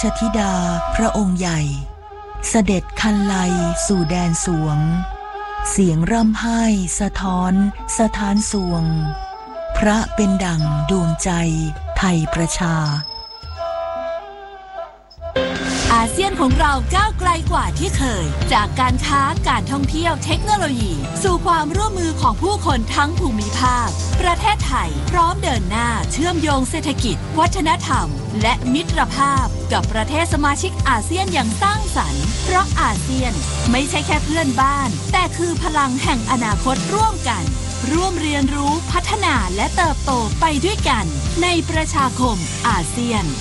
ชธิดาพระองค์ใหญ่เสด็จคันไลสู่แดนสวงเสียงร่ำไห้สะท้อนสถานสวงพระเป็นดั่งดวงใจไทยประชาอาเซียนของเราก้าวไกลกว่าที่เคยจากการค้าการท่องเที่ยวเทคโนโลยีสู่ความร่วมมือของผู้คนทั้งภูมิภาคประเทศไทยพร้อมเดินหน้าเชื่อมโยงเศรษฐกิจวัฒนธรรมและมิตรภาพกับประเทศสมาชิกอาเซียนอย่างสร้างสรรค์เพราะอาเซียนไม่ใช่แค่เพื่อนบ้านแต่คือพลังแห่งอนาคตร่วมกันร่วมเรียนรู้พัฒนาและเติบโตไปด้วยกันในประชาคมอาเซียน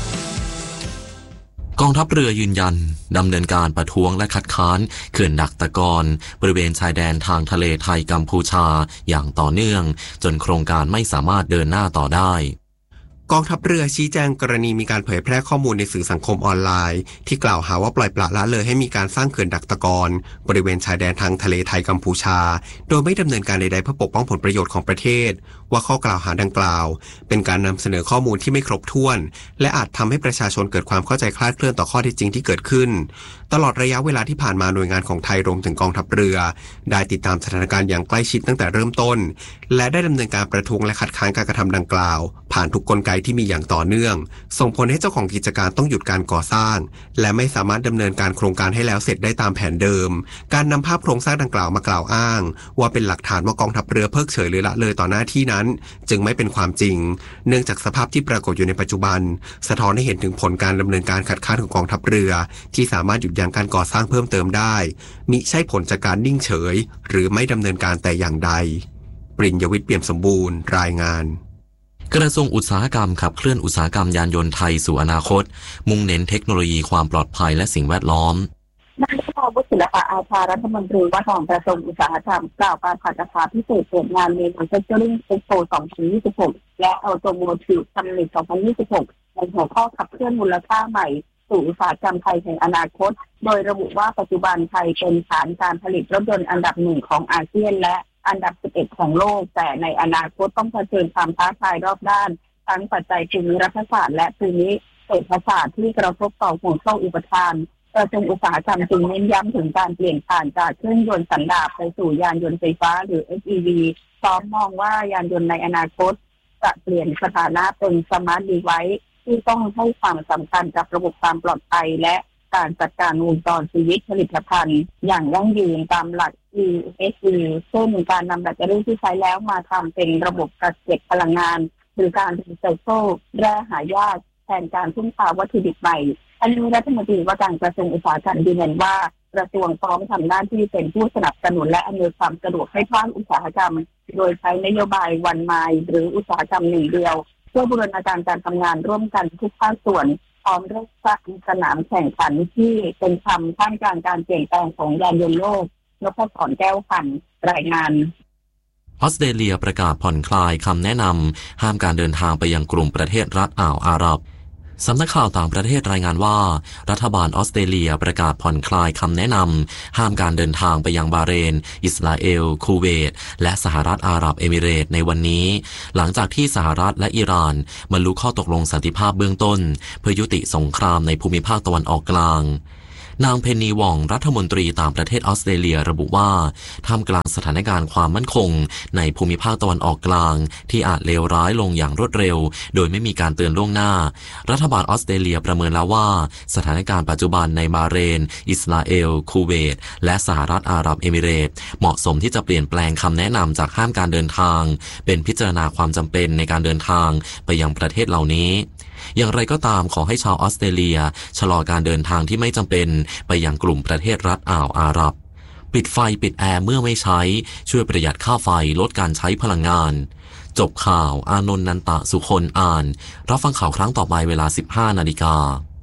กองทัพเรือยืนยันดำเนินการประท้วงและคัดค้านเขื่อนดักตะกอนบริเวณชายแดนทางทะเลไทยกัมพูชาอย่างต่อเนื่องจนโครงการไม่สามารถเดินหน้าต่อได้กองทัพเรือชี้แจงกรณีมีการเผยแพร่ข้อมูลในสื่อสังคมออนไลน์ที่กล่าวหาว่าปล่อยปละละเลยให้มีการสร้างเขื่อนดักตะกอนบริเวณชายแดนทางทะเลไทยกัมพูชาโดยไม่ดำเนินการใดๆเพื่อปกป้องผลประโยชน์ของประเทศว่าข้อกล่าวหาดังกล่าวเป็นการนำเสนอข้อมูลที่ไม่ครบถ้วนและอาจทำให้ประชาชนเกิดความเข้าใจคลาดเคลื่อนต่อข้อเท็จจริงที่เกิดขึ้นตลอดระยะเวลาที่ผ่านมาหน่วยงานของไทยรวมถึงกองทัพเรือได้ติดตามสถานการณ์อย่างใกล้ชิดตั้งแต่เริ่มต้นและได้ดำเนินการประท้วงและคัดค้านการกระทำดังกล่าวผ่านทุกกลไกที่มีอย่างต่อเนื่องส่งผลให้เจ้าของกิจการต้องหยุดการก่อสร้างและไม่สามารถดำเนินการโครงการให้แล้วเสร็จได้ตามแผนเดิมการนำภาพโครงสร้างดังกล่าวมากล่าวอ้างว่าเป็นหลักฐานว่ากองทัพเรือเพิกเฉยหรือละเลยต่อหน้าที่นั้นจึงไม่เป็นความจริงเนื่องจากสภาพที่ปรากฏอยู่ในปัจจุบันสะท้อนให้เห็นถึงผลการดำเนินการคัดค้านของกองทัพเรือที่สามารถหยุดยั้งการก่อสร้างเพิ่มเติมได้มิใช่ผลจากการนิ่งเฉยหรือไม่ดำเนินการแต่อย่างใดปริญญวิทย์เปี่ยมสมบูรณ์รายงานกระทรวงอุตสาหกรรมขับเคลื่อนอุตสาหกรรมยานยนต์ไทยสู่อนาคตมุ่งเน้นเทคโนโลยีความปลอดภัยและสิ่งแวดล้อมนายพวุฒิศิลปะอาภารัฐมนตรีว่าการกระทรวงอุตสาหกรรมกล่าวการผ่านสภาพิเศษเปิดงาน Manufacturing Expo 2026 และ Automotive Summit 2026 ในหัวข้อขับเคลื่อนมูลค่าใหม่สู่อุตสาหกรรมไทยแห่งอนาคตโดยระบุว่าปัจจุบันไทยเป็นฐานการผลิตรถยนต์อันดับหนึ่งของอาเซียนและอันดับ 11 ของโลกแต่ในอนาคตต้องเผชิญความท้าทายรอบด้านทั้งปัจจัยภูมิรัฐศาสตร์และภูมิเศรษฐศาสตร์ที่กระทบต่อห่วงโซ่อุปทานกระทรวงอุตสาหกรรมจึงเน้นย้ำถึงการเปลี่ยนผ่านจากเครื่องยนต์สันดาปไปสู่ยานยนต์ไฟฟ้าหรือ SEV พร้อมมองว่ายานยนต์ในอนาคตจะเปลี่ยนสถานะเป็นสมาร์ทดีไวซ์ที่ต้องให้ความสำคัญกับระบบความปลอดภัยและการจัดการวงจรชีวิตผลิตภัณฑ์อย่างยั่งยืนตามหลัก ESG เช่นการนำแบตเตอรี่ที่ใช้แล้วมาทำเป็นระบบกักเก็บพลังงานหรือการรีไซเคิลแร่หายากแทนการพึ่งพาวัตถุดิบใหม่อันนี้รัฐมนตรีว่าการกระทรวงอุตสาหกรรมยืนยันว่ากระทรวงพร้อมทำหน้าที่เป็นผู้สนับสนุนและอำนวยความสะดวกให้ภาคอุตสาหกรรมโดยใช้นโยบายวันไมล์หรืออุตสาหกรรมหนึ่งเดียวเพื่อบูรณาการการทำงานร่วมกันทุกภาคส่วนพร้อมเริ่มสร้างสนามแข่งขันที่เป็นธรรมท่ามกลางการเปลี่ยนแปลงของยานยนต์โลกนพศรแก้วพันธ์รายงานออสเตรเลียประกาศผ่อนคลายคำแนะนำห้ามการเดินทางไปยังกลุ่มประเทศรัฐอ่าวอาหรับสำนักข่าวต่างประเทศรายงานว่ารัฐบาลออสเตรเลียประกาศผ่อนคลายคำแนะนำห้ามการเดินทางไปยังบาห์เรนอิสราเอลคูเวตและสหรัฐอาหรับเอมิเรตส์ในวันนี้หลังจากที่สหรัฐและอิหร่านบรรลุข้อตกลงสันติภาพเบื้องต้นเพื่อยุติสงครามในภูมิภาคตะวันออกกลางนางเพนนีวองรัฐมนตรีต่างประเทศออสเตรเลียระบุว่าท่ามกลางสถานการณ์ความมั่นคงในภูมิภาคตะวันออกกลางที่อาจเลวร้ายลงอย่างรวดเร็วโดยไม่มีการเตือนล่วงหน้ารัฐบาลออสเตรเลียประเมินแล้วว่าสถานการณ์ปัจจุบันในบาห์เรนอิสราเอลคูเวตและสหรัฐอาหรับเอมิเรตส์เหมาะสมที่จะเปลี่ยนแปลงคำแนะนำจากห้ามการเดินทางเป็นพิจารณาความจำเป็นในการเดินทางไปยังประเทศเหล่านี้อย่างไรก็ตามขอให้ชาวออสเตรเลียชะลอการเดินทางที่ไม่จำเป็นไปยังกลุ่มประเทศรัฐอ่าวอาหรับปิดไฟปิดแอร์เมื่อไม่ใช้ช่วยประหยัดค่าไฟลดการใช้พลังงานจบข่าวอานนท์นันตะสุคนอ่านรับฟังข่าวครั้งต่อไปเวลา 15 นาฬิกา